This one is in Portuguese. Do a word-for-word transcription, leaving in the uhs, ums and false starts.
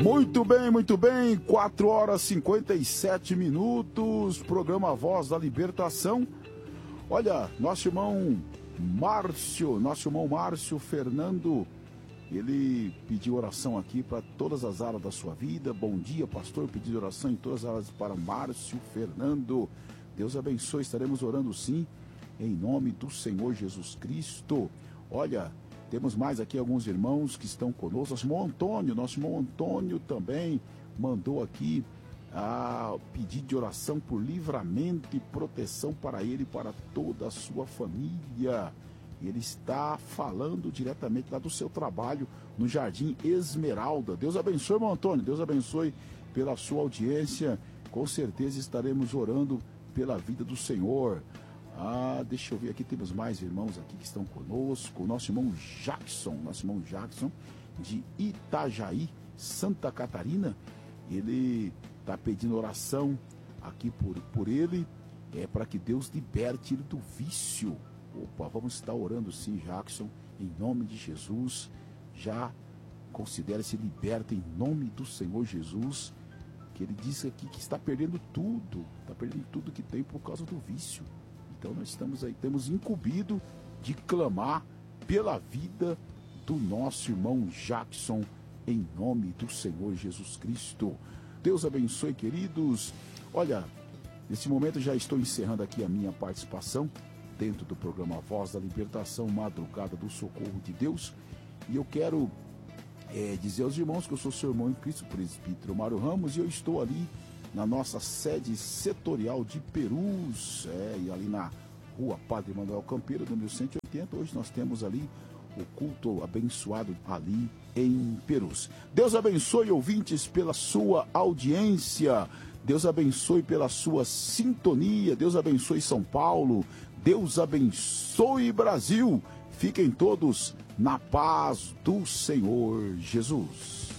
Muito bem, muito bem, quatro horas e cinquenta e sete minutos, programa Voz da Libertação. Olha, nosso irmão Márcio, nosso irmão Márcio Fernando, ele pediu oração aqui para todas as áreas da sua vida. Bom dia, pastor, pedi oração em todas as áreas para Márcio Fernando. Deus abençoe, estaremos orando sim, em nome do Senhor Jesus Cristo. Olha, temos mais aqui alguns irmãos que estão conosco. Nosso irmão Antônio, nosso irmão Antônio também mandou aqui a pedido de oração por livramento e proteção para ele e para toda a sua família. Ele está falando diretamente lá do seu trabalho no Jardim Esmeralda. Deus abençoe, irmão Antônio, Deus abençoe pela sua audiência. Com certeza estaremos orando pela vida do Senhor. Ah, deixa eu ver aqui, temos mais irmãos aqui que estão conosco. O nosso irmão Jackson, nosso irmão Jackson, de Itajaí, Santa Catarina. Ele está pedindo oração aqui por, por ele, é, para que Deus liberte ele do vício. Opa, vamos estar orando sim, Jackson, em nome de Jesus. Já considere-se liberto em nome do Senhor Jesus, que ele disse aqui que está perdendo tudo, está perdendo tudo que tem por causa do vício. Então nós estamos aí, temos incumbido de clamar pela vida do nosso irmão Jackson, em nome do Senhor Jesus Cristo. Deus abençoe, queridos. Olha, nesse momento já estou encerrando aqui a minha participação dentro do programa Voz da Libertação, Madrugada do Socorro de Deus. E eu quero é, dizer aos irmãos que eu sou seu irmão em Cristo, presbítero Mário Ramos, e eu estou ali na nossa sede setorial de Perus, é, e ali na rua Padre Manuel Campeiro, número cento e oitenta. Hoje nós temos ali o culto abençoado ali em Perus. Deus abençoe, ouvintes, pela sua audiência. Deus abençoe pela sua sintonia. Deus abençoe São Paulo. Deus abençoe Brasil. Fiquem todos na paz do Senhor Jesus.